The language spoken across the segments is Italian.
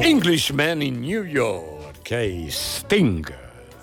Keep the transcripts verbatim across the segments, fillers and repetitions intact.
Englishman in New York, che Sting.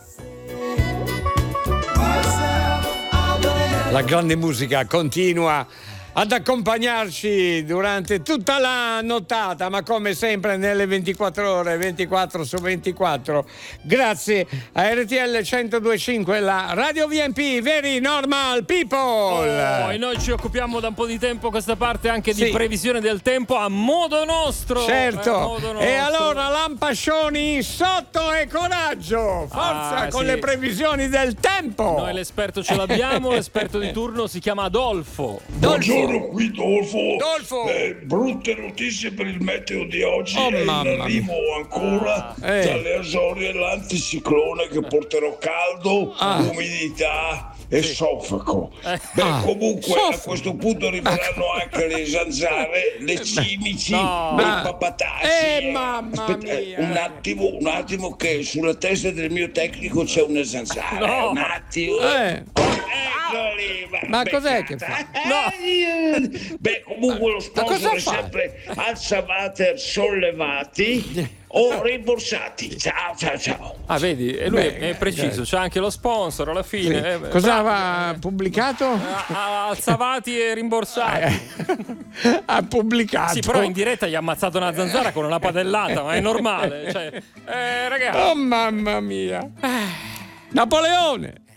La grande musica continua ad accompagnarci durante tutta la nottata, ma come sempre nelle ventiquattro ore, ventiquattro su ventiquattro, grazie a R T L centodue e cinque, la Radio V M P, Very Normal People. Oh, e noi ci occupiamo da un po' di tempo a questa parte anche di sì. previsione del tempo a modo nostro. Certo, eh, modo nostro. E allora lampascioni sotto e coraggio, forza Ah, con sì. le previsioni del tempo. Noi l'esperto ce l'abbiamo, l'esperto di turno si chiama Adolfo. Dolfo. Buongiorno, qui Dolfo. Dolfo. Eh, brutte notizie per il meteo di oggi. Oh, È in mamma arrivo ancora Ah, eh. dalle Azorie l'anticiclone che porterà caldo, Ah. umidità e soffoco. Eh. Beh, Ah, comunque soffoco. a questo punto arriveranno anche le zanzare, le cimici, No. i Ma- papatacci. Eh, mamma Aspetta, eh, mia. un attimo, un attimo che sulla testa del mio tecnico c'è una zanzara. No. Un attimo. Eh. Eccoli, Ma beh, cos'è che fa? No. Beh, comunque lo Ma cosa sponsor è fa? sempre alzavater sollevati o rimborsati. Ciao, ciao, ciao. Ah, vedi, e lui Beh, è preciso, c'è anche lo sponsor alla fine. eh, Cosa bravo. aveva pubblicato? A- a- Alzavati e rimborsati. Ha pubblicato. Sì, però in diretta gli ha ammazzato una zanzara con una padellata, ma è normale. Cioè, eh, ragazzi. Oh mamma mia. Napoleone.